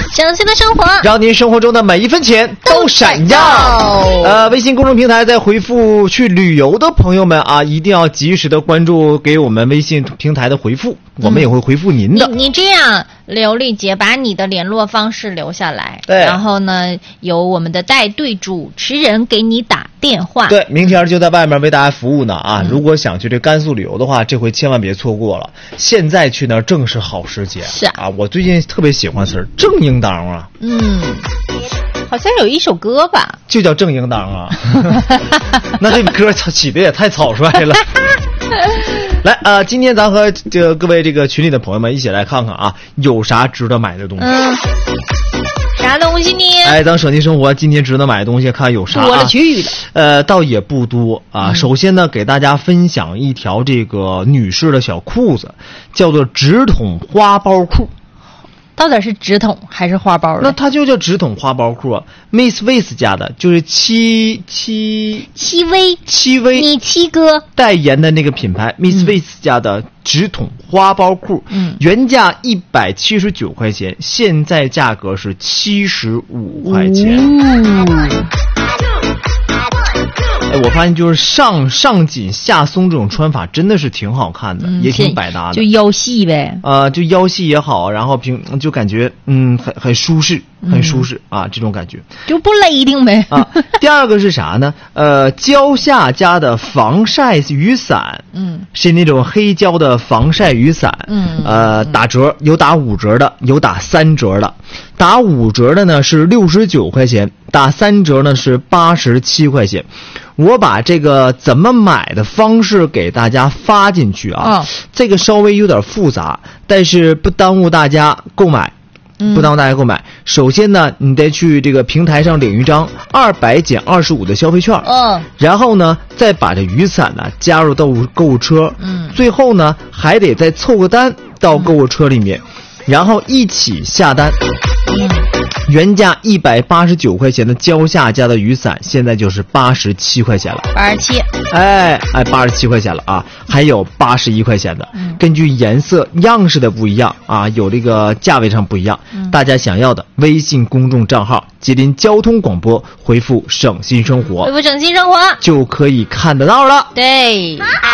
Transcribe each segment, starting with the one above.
省心的生活， 让您生活中的每一分钱都闪耀。微信公众平台在回复去旅游的朋友们啊，一定要及时的关注给我们微信平台的回复，我们也会回复您的。 你这样，刘丽姐把你的联络方式留下来， 对， 然后呢，由我们的带队主持人给你打电话。 对，明天就在外面为大家服务呢啊！如果想去这甘肃旅游的话，这回千万别错过了。现在去那儿正是好时节。 是啊，我最近特别喜欢词儿，正应当啊。 好像有一首歌吧， 就叫正应当啊。那这歌起的也太草率了。来今天咱和各位这个群里的朋友们一起来看看啊，有啥值得买的东西。 啥东西呢？ 咱省心生活今天值得买的东西看有啥？ 多了去了。 倒也不多啊。首先呢，给大家分享一条这个女士的小裤子，叫做直筒花包裤。 到底是直筒还是花包的？ 那它就叫直筒花包裤啊 ，Miss Weiss 家的，就是戚薇， 你七哥代言的那个品牌、Miss Weiss 家的直筒花包裤，原价179块钱，现在价格是75块钱。我发现就是上紧下松这种穿法真的是挺好看的，也挺百搭的。 就腰细呗。 就腰细也好，然后就感觉很舒适，很舒适啊，这种感觉就不勒定呗啊。第二个是啥呢？蕉下家的防晒雨伞，是那种黑胶的防晒雨伞，打折，有打5折的，有打3折的。打5折的呢是69块钱，打3折呢是87块钱。我把这个怎么买的方式给大家发进去啊，这个稍微有点复杂，但是不耽误大家购买。首先呢，你得去这个平台上领一张200减25的消费券，然后呢，再把这雨伞呢加入到购物车，最后呢还得再凑个单到购物车里面，然后一起下单。原价189块钱的蕉下家的雨伞，现在就是87块钱了。87块钱了啊！还有81块钱的，根据颜色样式的不一样啊，有这个价位上不一样。大家想要的微信公众账号吉林交通广播，回复省心生活， 回复省心生活就可以看得到了。 对。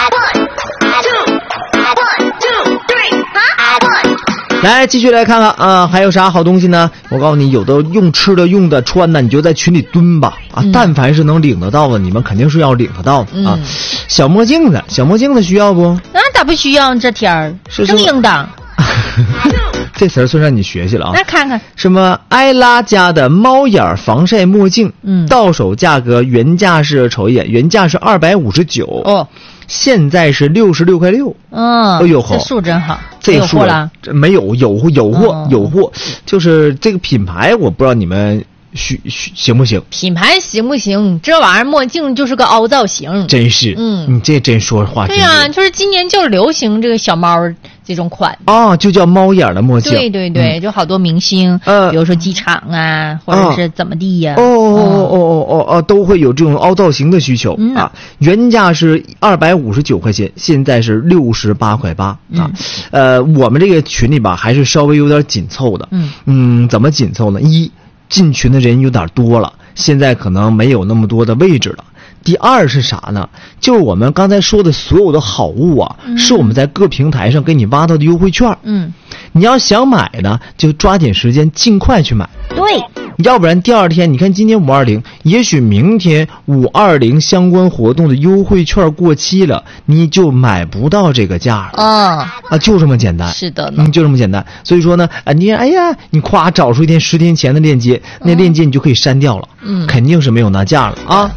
来继续来看看啊，还有啥好东西呢？我告诉你，有的用吃的、用的、穿的，你就在群里蹲吧啊！但凡是能领得到的，你们肯定是要领得到的啊。小墨镜子需要不？ 那咋不需要？这天儿正应当。 这词儿算让你学习了啊！ 那看看什么埃拉家的猫眼防晒墨镜，到手价格原价是瞅一眼，原价是259现在是66块6。哎呦呵， 这数真好。 这有货了？ 没有，有货，就是这个品牌，我不知道你们行不行？ 品牌行不行？这玩意儿墨镜就是个凹造型， 真是。你这真说话。 对呀，就是今年就是流行这个小猫这种款就叫猫眼的墨镜。 对，就好多明星，比如说机场啊，或者是怎么地呀， 都会有这种凹造型的需求啊。原价是259块钱，现在是68块8啊。我们这个群里吧，还是稍微有点紧凑的。怎么紧凑呢？进群的人有点多了，现在可能没有那么多的位置了。第二是啥呢？就是我们刚才说的所有的好物啊，是我们在各平台上给你挖到的优惠券。你要想买呢，就抓紧时间尽快去买。 对， 要不然第二天，你看今天520，也许明天520相关活动的优惠券过期了，你就买不到这个价了。就这么简单。 是的， 就这么简单。所以说呢，你夸找出一天10天前的链接，那链接你就可以删掉了。肯定是没有那价了啊。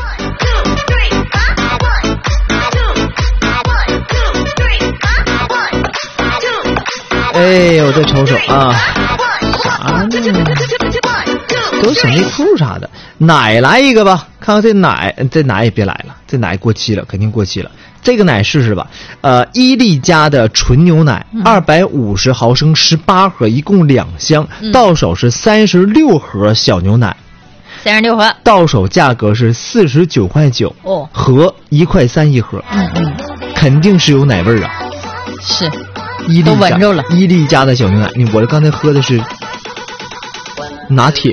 我再瞅瞅啊，啥呢？都是内裤啥的。奶来一个吧，看看这奶也别来了，这奶过期了，肯定过期了。这个奶试试吧。伊利家的纯牛奶，250毫升18盒，一共2箱，到手是36盒小牛奶。 36盒， 到手价格是49块9，盒1块3一盒。肯定是有奶味儿啊。 是。都闻着了， 伊利家的小牛奶，我刚才喝的是拿铁，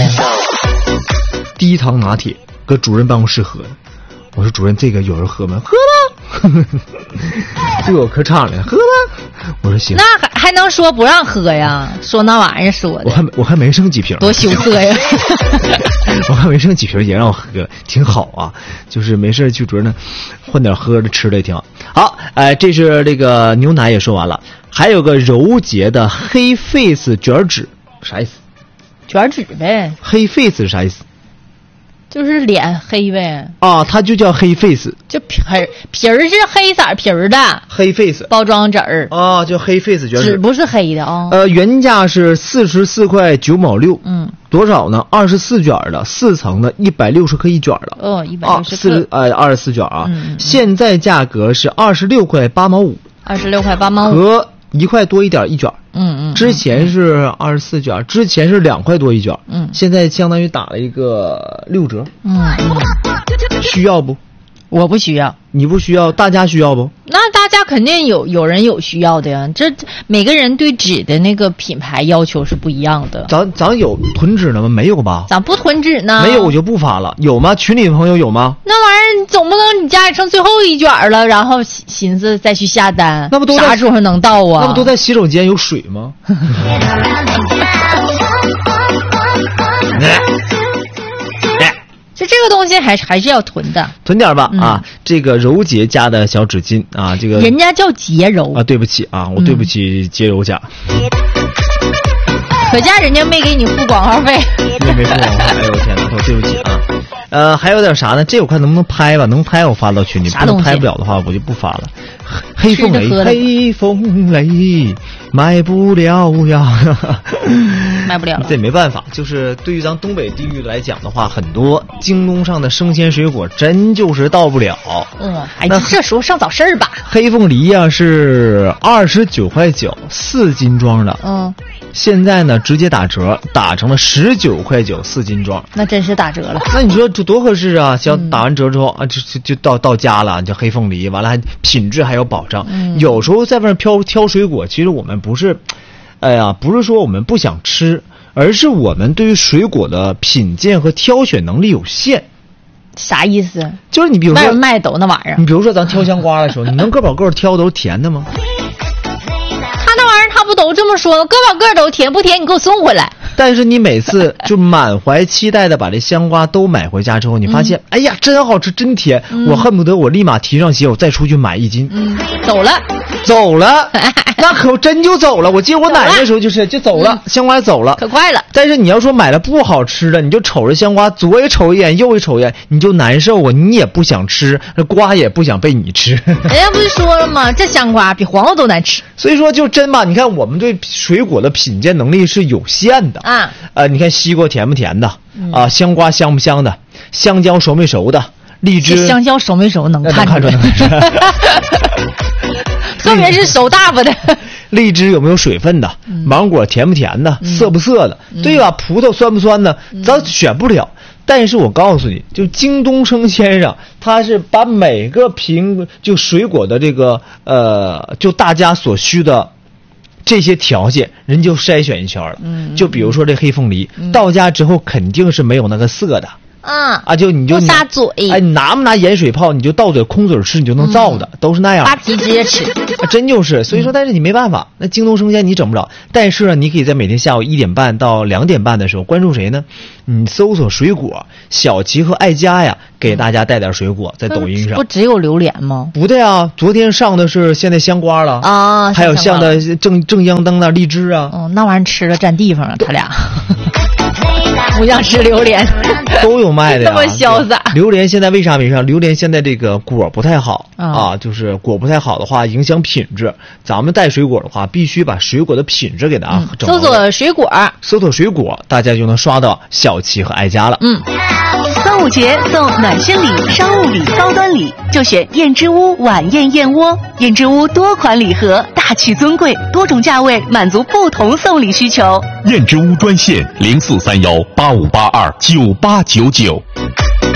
低糖拿铁，搁主任办公室喝的。我说主任，这个有人喝吗？喝吧。对我可敞了，喝吧。我说行。 那还能说不让喝呀？说那玩意儿说的。 我还没剩几瓶， 多羞涩呀！ 我还没剩几瓶也让我喝，挺好啊。就是没事去主任那换点喝的吃的也挺好。好，这是这个牛奶也说完了，还有个柔洁的黑 face 卷纸，啥意思？ 卷纸呗。 黑 face 是啥意思？ 就是脸黑呗。 啊，它就叫黑 face， 就皮儿是黑色皮儿的黑 face 包装纸儿啊，叫黑 face 卷纸， 纸不是黑的啊。 原价是44块9毛6，多少呢？24卷的，4层的，160克一卷的。 哦，160克。 24卷啊，现在价格是26块8毛5。 26块8毛5。 和1块多一点一卷。之前是24卷，之前是2块多一卷。现在相当于打了一个6折。需要不？ 我不需要。 你不需要，大家需要不？ 那大家肯定有人有需要的呀。这每个人对纸的那个品牌要求是不一样的。 咱有囤纸的吗？没有吧？ 咋不囤纸呢？ 没有我就不发了。有吗？群里的朋友有吗？ 那玩意儿总不能你家里剩最后一卷了，然后寻思再去下单， 那不都啥时候能到啊？ 那不都在洗手间有水吗？ 就这个东西还是要囤的， 囤点吧啊！这个柔洁家的小纸巾啊，这个人家叫洁柔啊，对不起啊，我对不起洁柔家。 可见人家没给你付广告费， 没付广告费，哎呦我天哪，我对不起啊。还有点啥呢？这我看能不能拍吧，能拍我发到群里，不能拍不了的话我就不发了。黑凤雷，黑凤雷，卖不了呀， 卖不了了。 这没办法，就是对于咱东北地域来讲的话，很多京东上的生鲜水果真就是到不了。 那这时候上早市吧。 黑凤梨呀是29块9，4斤装的。现在呢直接打折，打成了19块94斤装。 那真是打折了。 那你说这多合适啊！像打完折之后啊，就到家了，叫黑凤梨，完了还品质还有保障。有时候在外面挑水果，其实我们不是，不是说我们不想吃，而是我们对于水果的品鉴和挑选能力有限。 啥意思？ 就是你比如说卖都那玩意儿， 你比如说咱挑香瓜的时候，你能个把个挑都是甜的吗？ 他那玩意儿他不都这么说，个把个都甜，不甜你给我送回来。 但是你每次就满怀期待的把这香瓜都买回家之后，你发现，哎呀，真好吃，真甜，我恨不得我立马提上鞋，我再出去买1斤。走了，那可真就走了。我记得我奶那时候就走了，香瓜走了， 可快了。 但是你要说买了不好吃的，你就瞅着香瓜左一瞅一眼，右一瞅一眼，你就难受啊，你也不想吃，那瓜也不想被你吃。 人家不是说了吗？这香瓜比黄瓜都难吃。 所以说就真吧，你看我们对水果的品鉴能力是有限的你看西瓜甜不甜的香瓜香不香的，香蕉熟没熟的，荔枝香蕉熟没熟能看出来，特别是熟大发的。 荔枝有没有水分的，芒果甜不甜的，涩不涩的，对吧？葡萄酸不酸的，咱选不了。但是我告诉你，就京东生鲜上，它是把每个就水果的这个就大家所需的这些条件，人就筛选一圈了。就比如说这黑凤梨，到家之后肯定是没有那个涩的。就你就撒嘴， 你拿不拿盐水泡，你就倒嘴空嘴吃，你就能造的，都是那样。 扒皮直接吃， 真就是。所以说，但是你没办法，那京东生鲜你整不了。但是呢，你可以在每天下午1点半到2点半的时候关注谁呢？你搜索水果，小齐和爱家呀，给大家带点水果，在抖音上。 不只有榴莲吗？ 不对啊，昨天上的是现在香瓜了还有像的正央灯的荔枝那玩意儿吃了占地方啊，他俩。不想吃榴莲， 都有卖的呀。 这么潇洒。 榴莲现在为啥没上？榴莲现在这个果不太好就是果不太好的话影响品质。咱们带水果的话，必须把水果的品质给它整好。搜索水果，大家就能刷到小齐和爱家了。 端午节送暖心礼、商务礼、高端礼，就选燕之屋晚宴燕窝。燕之屋多款礼盒，大气尊贵，多种价位，满足不同送礼需求。 燕之屋专线043185829899。